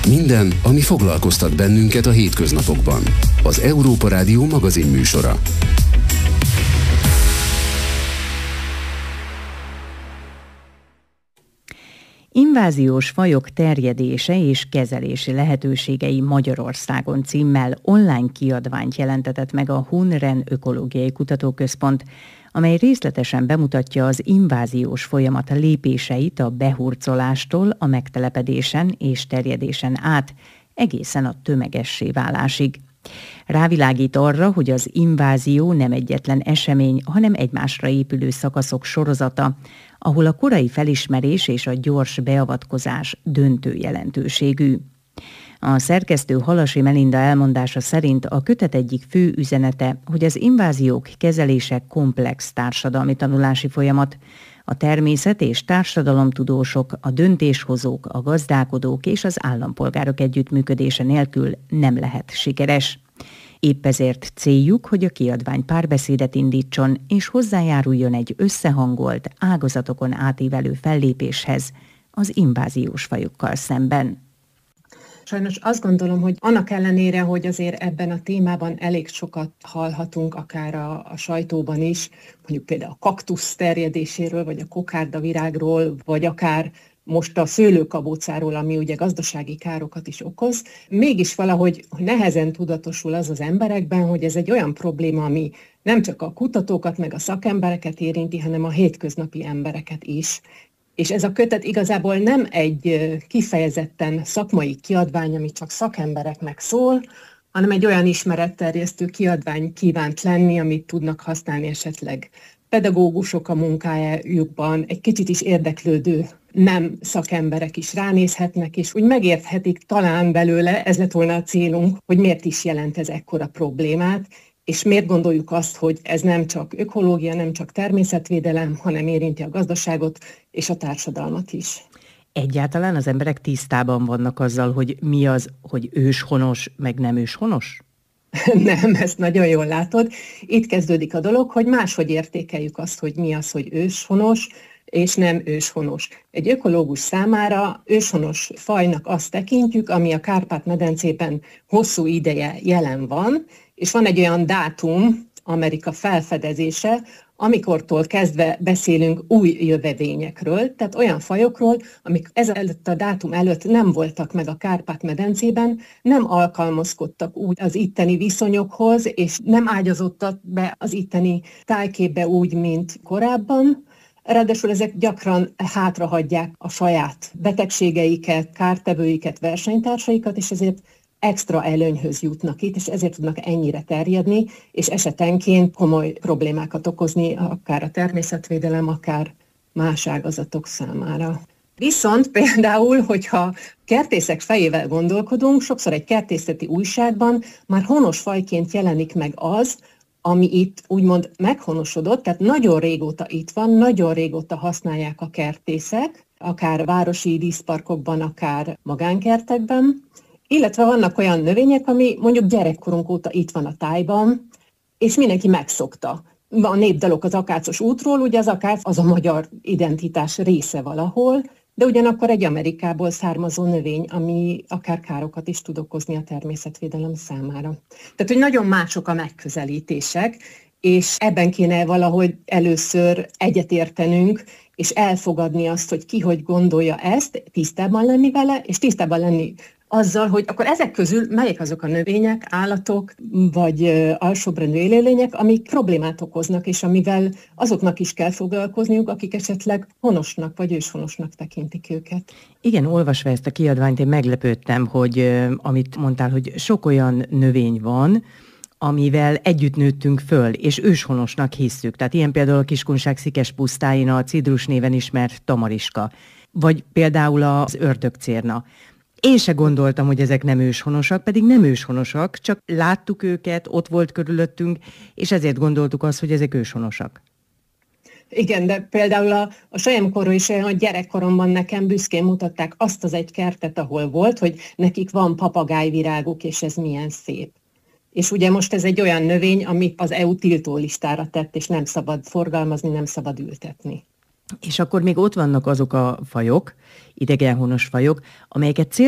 Minden, ami foglalkoztat bennünket a hétköznapokban. Az Európa Rádió magazinműsora. Inváziós fajok terjedése és kezelési lehetőségei Magyarországon címmel online kiadványt jelentetett meg a Hun-Ren Ökológiai Kutatóközpont, amely részletesen bemutatja az inváziós folyamat lépéseit a behurcolástól a megtelepedésen és terjedésen át, egészen a tömegessé válásig. Rávilágít arra, hogy az invázió nem egyetlen esemény, hanem egymásra épülő szakaszok sorozata, ahol a korai felismerés és a gyors beavatkozás döntő jelentőségű. A szerkesztő Halasi Melinda elmondása szerint a kötet egyik fő üzenete, hogy az inváziók kezelése komplex társadalmi tanulási folyamat. A természet és társadalomtudósok, a döntéshozók, a gazdálkodók és az állampolgárok együttműködése nélkül nem lehet sikeres. Épp ezért céljuk, hogy a kiadvány párbeszédet indítson és hozzájáruljon egy összehangolt, ágazatokon átívelő fellépéshez az inváziós fajokkal szemben. Sajnos azt gondolom, hogy annak ellenére, hogy azért ebben a témában elég sokat hallhatunk, akár a sajtóban is, mondjuk például a kaktusz terjedéséről, vagy a kokárdavirágról, vagy akár most a szőlőkabócáról, ami ugye gazdasági károkat is okoz, mégis valahogy nehezen tudatosul az emberekben, hogy ez egy olyan probléma, ami nem csak a kutatókat, meg a szakembereket érinti, hanem a hétköznapi embereket is. És ez a kötet igazából nem egy kifejezetten szakmai kiadvány, ami csak szakembereknek szól, hanem egy olyan ismeretterjesztő kiadvány kívánt lenni, amit tudnak használni esetleg pedagógusok a munkájukban, egy kicsit is érdeklődő nem szakemberek is ránézhetnek, és úgy megérthetik talán belőle, ez lett volna a célunk, hogy miért is jelent ez ekkora problémát, és miért gondoljuk azt, hogy ez nem csak ökológia, nem csak természetvédelem, hanem érinti a gazdaságot és a társadalmat is. Egyáltalán az emberek tisztában vannak azzal, hogy mi az, hogy őshonos, meg nem őshonos? Nem, ezt nagyon jól látod. Itt kezdődik a dolog, hogy máshogy értékeljük azt, hogy mi az, hogy őshonos, és nem őshonos. Egy ökológus számára őshonos fajnak azt tekintjük, ami a Kárpát-medencében hosszú ideje jelen van, és van egy olyan dátum, Amerika felfedezése, amikortól kezdve beszélünk új jövevényekről, tehát olyan fajokról, amik ezelőtt a dátum előtt nem voltak meg a Kárpát-medencében, nem alkalmazkodtak úgy az itteni viszonyokhoz, és nem ágyazottak be az itteni tájképbe úgy, mint korábban. Ráadásul ezek gyakran hátrahagyják a saját betegségeiket, kártevőiket, versenytársaikat, és ezért extra előnyhöz jutnak itt, és ezért tudnak ennyire terjedni, és esetenként komoly problémákat okozni, akár a természetvédelem, akár más ágazatok számára. Viszont például, hogyha kertészek fejével gondolkodunk, sokszor egy kertészeti újságban már honos fajként jelenik meg az, ami itt úgymond meghonosodott, tehát nagyon régóta itt van, nagyon régóta használják a kertészek, akár városi díszparkokban, akár magánkertekben, illetve vannak olyan növények, ami mondjuk gyerekkorunk óta itt van a tájban, és mindenki megszokta. A népdalok az akácos útról, ugye az akác az a magyar identitás része valahol, de ugyanakkor egy Amerikából származó növény, ami akár károkat is tud okozni a természetvédelem számára. Tehát, hogy nagyon mások a megközelítések, és ebben kéne valahogy először egyetértenünk, és elfogadni azt, hogy ki hogy gondolja ezt, tisztában lenni vele, és tisztában lenni azzal, hogy akkor ezek közül melyek azok a növények, állatok, vagy alsóbrendű élőlények, amik problémát okoznak, és amivel azoknak is kell foglalkozniuk, akik esetleg honosnak vagy őshonosnak tekintik őket. Igen, olvasva ezt a kiadványt, én meglepődtem, hogy amit mondtál, hogy sok olyan növény van, amivel együtt nőttünk föl, és őshonosnak hisszük. Tehát ilyen például a Kiskunság szikes pusztáin a cidrus néven ismert tamariska, vagy például az ördögcérna. Én se gondoltam, hogy ezek nem őshonosak, pedig nem őshonosak, csak láttuk őket, ott volt körülöttünk, és ezért gondoltuk azt, hogy ezek őshonosak. Igen, de például a saját is olyan, hogy gyerekkoromban nekem büszkén mutatták azt az egy kertet, ahol volt, hogy nekik van papagájviráguk, és ez milyen szép. És ugye most ez egy olyan növény, amit az EU tiltó listára tett, és nem szabad forgalmazni, nem szabad ültetni. És akkor még ott vannak azok a fajok, idegenhonos fajok, amelyeket